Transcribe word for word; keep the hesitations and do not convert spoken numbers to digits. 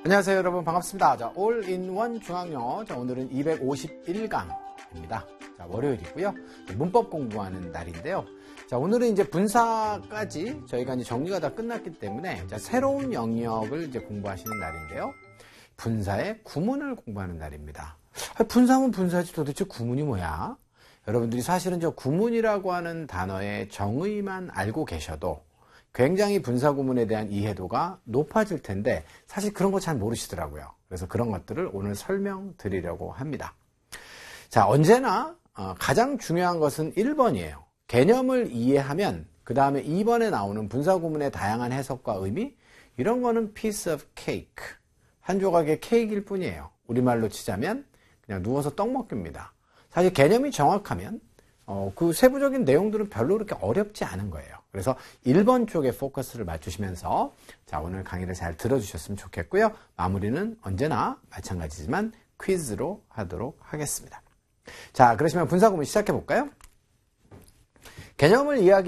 안녕하세요 여러분, 반갑습니다. 자, 올인원 중학영어. 자, 오늘은 이백오십일 강입니다. 자, 월요일이고요. 문법 공부하는 날인데요. 자, 오늘은 이제 분사까지 저희가 이제 정리가 다 끝났기 때문에 자, 새로운 영역을 이제 공부하시는 날인데요. 분사의 구문을 공부하는 날입니다. 분사면 분사지 도대체 구문이 뭐야? 여러분들이 사실은 저 구문이라고 하는 단어의 정의만 알고 계셔도 굉장히 분사 구문에 대한 이해도가 높아질 텐데 사실 그런 거 잘 모르시더라고요. 그래서 그런 것들을 오늘 설명드리려고 합니다. 자, 언제나 가장 중요한 것은 일 번이에요. 개념을 이해하면 그 다음에 이 번에 나오는 분사 구문의 다양한 해석과 의미, 이런 거는 piece of cake, 한 조각의 케이크일 뿐이에요. 우리말로 치자면 그냥 누워서 떡 먹기입니다. 사실 개념이 정확하면 어, 그 세부적인 내용들은 별로 그렇게 어렵지 않은 거예요. 그래서 일 번 쪽에 포커스를 맞추시면서 자, 오늘 강의를 잘 들어주셨으면 좋겠고요. 마무리는 언제나 마찬가지지만 퀴즈로 하도록 하겠습니다. 자, 그러시면 분사 구문 시작해 볼까요? 개념을 이야기